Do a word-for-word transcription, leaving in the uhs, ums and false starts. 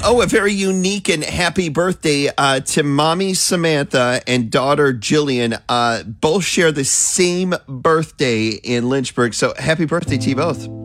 Oh, a very unique and happy birthday uh, to mommy Samantha and daughter Jillian. Uh, both share the same birthday in Lynchburg. So happy birthday to you both.